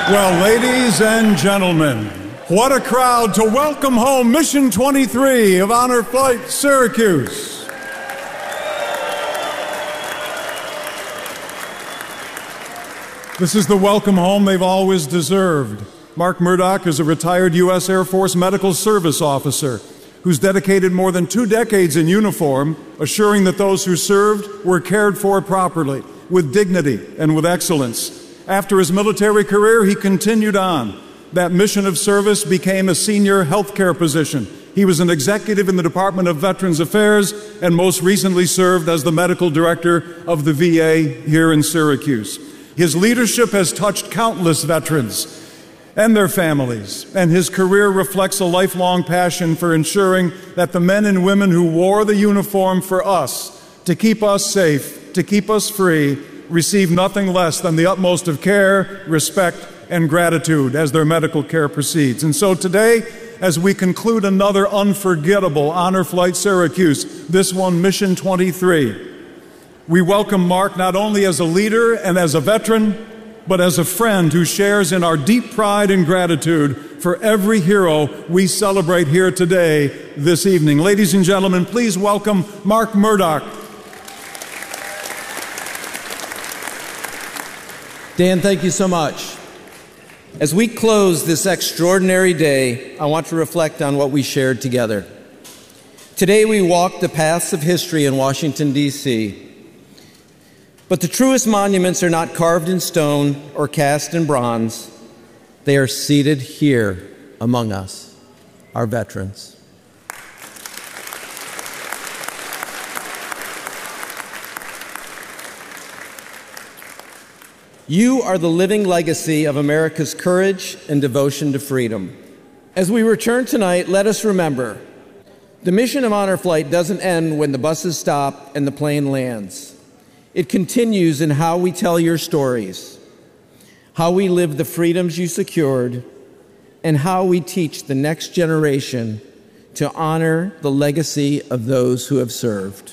Well, ladies and gentlemen, what a crowd to welcome home Mission 23 of Honor Flight Syracuse. This is the welcome home they've always deserved. Mark Murdoch is a retired U.S. Air Force Medical Service officer who's dedicated more than 2 decades in uniform, assuring that those who served were cared for properly, with dignity and with excellence. After his military career, he continued on. That mission of service became a senior healthcare position. He was an executive in the Department of Veterans Affairs and most recently served as the medical director of the VA here in Syracuse. His leadership has touched countless veterans and their families, and his career reflects a lifelong passion for ensuring that the men and women who wore the uniform for us, to keep us safe, to keep us free, receive nothing less than the utmost of care, respect, and gratitude as their medical care proceeds. And so today, as we conclude another unforgettable Honor Flight Syracuse, this one, Mission 23, we welcome Mark not only as a leader and as a veteran, but as a friend who shares in our deep pride and gratitude for every hero we celebrate here today, this evening. Ladies and gentlemen, please welcome Mark Murdoch. Dan, thank you so much. As we close this extraordinary day, I want to reflect on what we shared together. Today we walk the paths of history in Washington, D.C. But the truest monuments are not carved in stone or cast in bronze. They are seated here among us, our veterans. You are the living legacy of America's courage and devotion to freedom. As we return tonight, let us remember, the mission of Honor Flight doesn't end when the buses stop and the plane lands. It continues in how we tell your stories, how we live the freedoms you secured, and how we teach the next generation to honor the legacy of those who have served.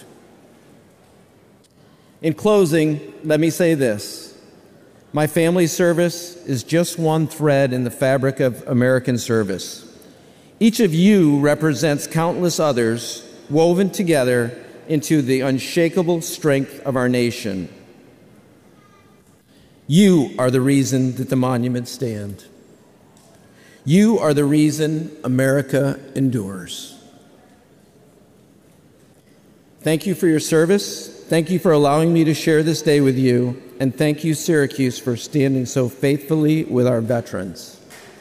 In closing, let me say this. My family's service is just one thread in the fabric of American service. Each of you represents countless others woven together into the unshakable strength of our nation. You are the reason that the monuments stand. You are the reason America endures. Thank you for your service. Thank you for allowing me to share this day with you. And thank you, Syracuse, for standing so faithfully with our veterans.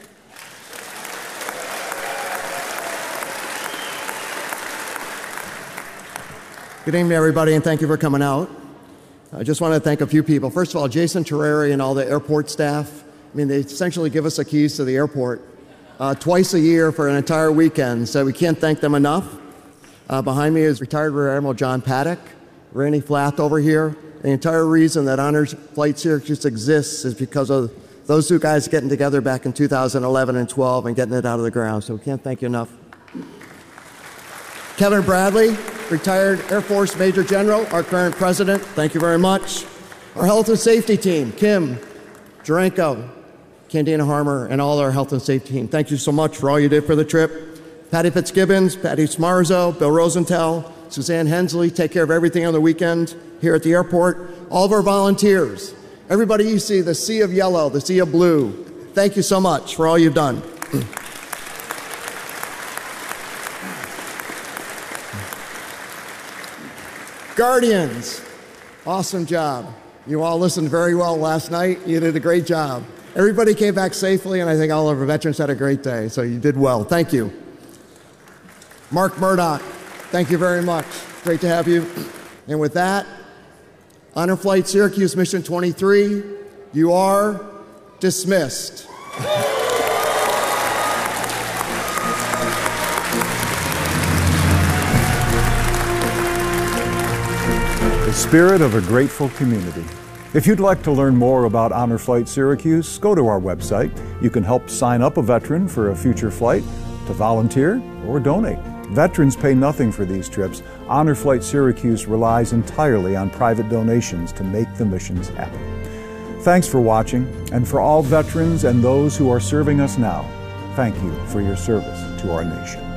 Good evening, everybody, and thank you for coming out. I just want to thank a few people. First of all, Jason Terreri and all the airport staff. I mean, they essentially give us the keys to the airport twice a year for an entire weekend, so we can't thank them enough. Behind me is retired Rear Admiral John Paddock, Randy Flath over here. The entire reason that Honor Flight Syracuse exists is because of those two guys getting together back in 2011 and 12 and getting it out of the ground, so we can't thank you enough. Kevin Bradley, retired Air Force Major General, our current president, thank you very much. Our health and safety team, Kim Jurenko, Candina Harmer, and all our health and safety team, thank you so much for all you did for the trip. Patty Fitzgibbons, Patty Smarzo, Bill Rosenthal, Suzanne Hensley, take care of everything on the weekend here at the airport. All of our volunteers, everybody you see, the sea of yellow, the sea of blue, thank you so much for all you've done. Guardians, awesome job. You all listened very well last night. You did a great job. Everybody came back safely, and I think all of our veterans had a great day, so you did well. Thank you. Mark Murdoch, thank you very much. Great to have you. And with that, Honor Flight Syracuse Mission 23, you are dismissed. The spirit of a grateful community. If you'd like to learn more about Honor Flight Syracuse, go to our website. You can help sign up a veteran for a future flight, to volunteer, or donate. Veterans pay nothing for these trips. Honor Flight Syracuse relies entirely on private donations to make the missions happen. Thanks for watching, and for all veterans and those who are serving us now, thank you for your service to our nation.